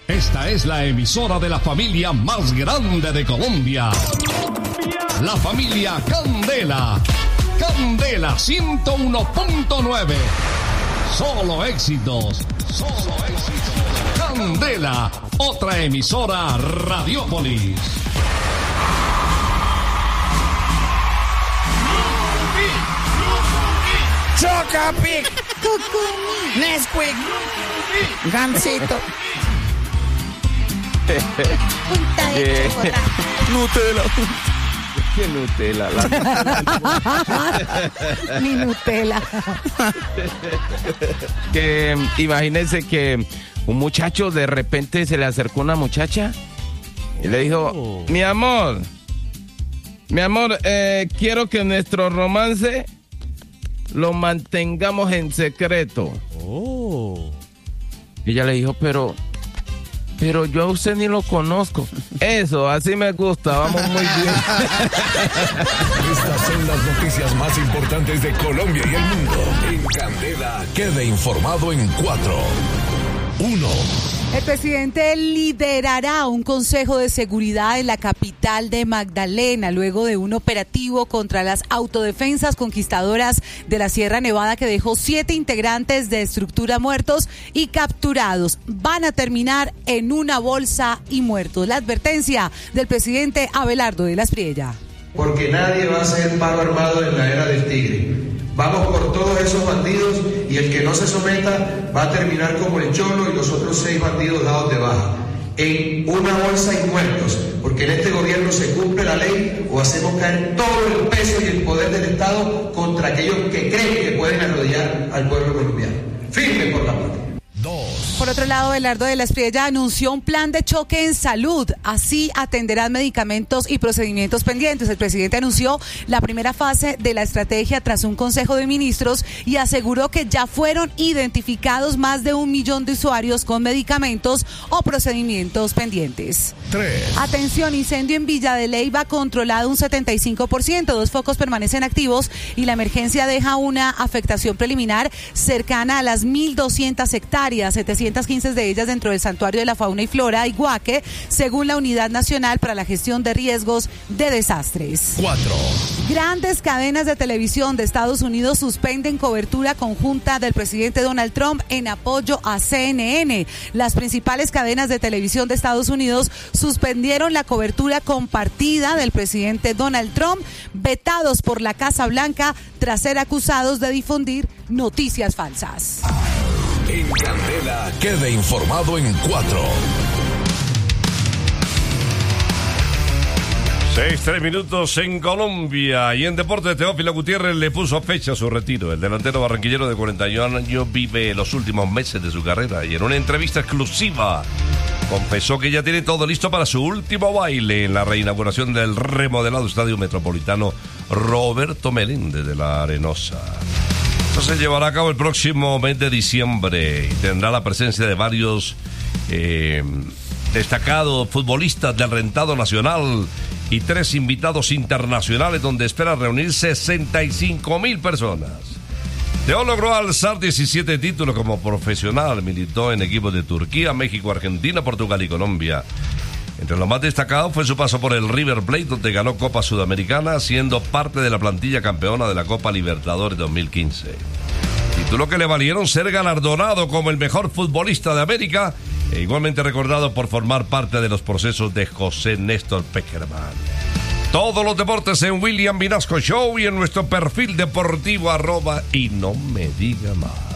Esta es la emisora de la familia más grande de Colombia. La familia Candela. Candela 101.9. Solo éxitos. Solo éxitos. Candela, otra emisora Radiópolis. Chocapic, Nesquik, Gansito. Punta de Nutella. ¿Qué Nutella? Mi Nutella. Que imagínense que un muchacho de repente se le acercó una muchacha y le dijo, mi amor, quiero que nuestro romance lo mantengamos en secreto. Y ella le dijo, pero yo a usted ni lo conozco. Eso, así me gusta, vamos muy bien. Estas son las noticias más importantes de Colombia y el mundo. En Candela, quede informado en 4, 1. El presidente liderará un consejo de seguridad en la capital de Magdalena, luego de un operativo contra las autodefensas conquistadoras de la Sierra Nevada que dejó 7 integrantes de estructura muertos y capturados. Van a terminar en una bolsa y muertos. La advertencia del presidente Abelardo de la Espriella. Porque nadie va a ser paro armado en la era del tigre. Vamos por todos esos bandidos y el que no se someta va a terminar como el Cholo y los otros 6 bandidos dados de baja. En una bolsa y muertos, porque en este gobierno se cumple la ley o hacemos caer todo el peso y el poder del Estado contra aquellos que creen que pueden arrodillar al pueblo colombiano. Firme por la patria. Por otro lado, Abelardo de la Espriella anunció un plan de choque en salud. Así atenderán medicamentos y procedimientos pendientes. El presidente anunció la primera fase de la estrategia tras un consejo de ministros y aseguró que ya fueron identificados más de 1 millón de usuarios con medicamentos o procedimientos pendientes. 3. Atención, incendio en Villa de Leyva controlado un 75%. 2 focos permanecen activos y la emergencia deja una afectación preliminar cercana a las 1.200 hectáreas, 715 de ellas dentro del Santuario de la Fauna y Flora, Iguaque, según la Unidad Nacional para la Gestión de Riesgos de Desastres. 4. Grandes cadenas de televisión de Estados Unidos suspenden cobertura conjunta del presidente Donald Trump en apoyo a CNN. Las principales cadenas de televisión de Estados Unidos suspendieron la cobertura compartida del presidente Donald Trump, vetados por la Casa Blanca tras ser acusados de difundir noticias falsas. En Candela, quede informado en 4. 6-3 minutos en Colombia. Y en deporte, Teófilo Gutiérrez le puso fecha a su retiro. El delantero barranquillero de 41 años vive los últimos meses de su carrera y en una entrevista exclusiva confesó que ya tiene todo listo para su último baile en la reinauguración del remodelado Estadio Metropolitano Roberto Meléndez de la Arenosa. Esto se llevará a cabo el próximo mes de diciembre y tendrá la presencia de varios destacados futbolistas del rentado nacional y 3 invitados internacionales donde espera reunir 65,000 personas. Teo logró alzar 17 títulos como profesional, militó en equipos de Turquía, México, Argentina, Portugal y Colombia. Entre lo más destacado fue su paso por el River Plate, donde ganó Copa Sudamericana, siendo parte de la plantilla campeona de la Copa Libertadores 2015. Título que le valieron ser galardonado como el mejor futbolista de América e igualmente recordado por formar parte de los procesos de José Néstor Peckerman. Todos los deportes en William Vinasco Show y en nuestro perfil deportivo @ y no me diga más.